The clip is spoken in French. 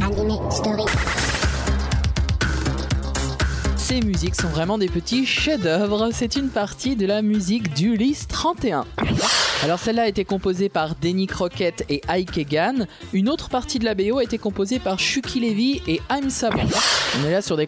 Animé Story. Ces musiques sont vraiment des petits chefs-d'œuvre. C'est une partie de la musique d'Ulysse 31. Alors celle-là a été composée par Denny Crockett et Ike Egan. Une autre partie de la BO a été composée par Chucky Levy et Haim Saban. On est là sur des